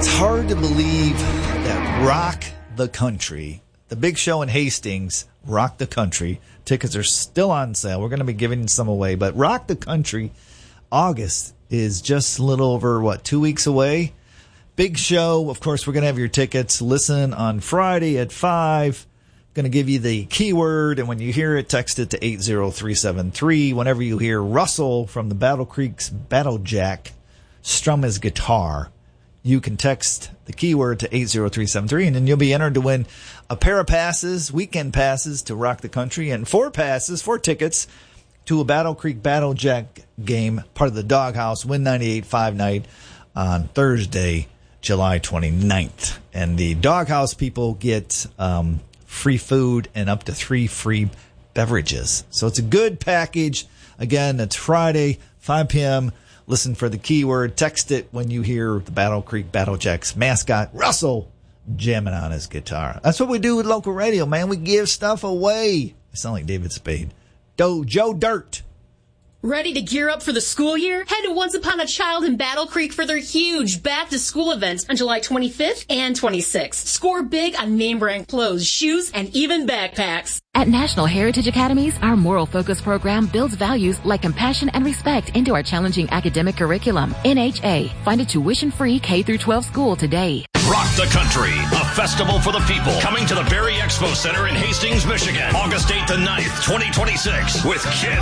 It's hard to believe that Rock the Country, the big show in Hastings, Rock the Country, tickets are still on sale. We're going to be giving some away, but Rock the Country, August is just a little over, 2 weeks away. Big show. Of course, we're going to have your tickets. Listen on Friday at 5. Going to give you the keyword, and when you hear it, text it to 80373. Whenever you hear Russell from the Battle Creek's Battle Jack strum his guitar, you can text the keyword to 80373, and then you'll be entered to win a pair of passes, weekend passes to Rock the Country, and 4 tickets to a Battle Creek Battle Jack game, part of the Doghouse Win 98.5 night on Thursday, July 29th. And the Doghouse people get free food and up to 3 free beverages. So it's a good package. Again, it's Friday, 5 p.m., Listen for the keyword. Text it when you hear the Battle Creek Battle Jack's mascot, Russell, jamming on his guitar. That's what we do with local radio, man. We give stuff away. I sound like David Spade. Joe Dirt. Ready to gear up for the school year? Head to Once Upon a Child in Battle Creek for their huge back-to-school event on July 25th and 26th. Score big on name-brand clothes, shoes, and even backpacks. At National Heritage Academies, our moral focus program builds values like compassion and respect into our challenging academic curriculum. NHA. Find a tuition-free K-12 school today. Rock the Country, a festival for the people, coming to the Berry Expo Center in Hastings, Michigan, August 8th and 9th, 2026, with Ken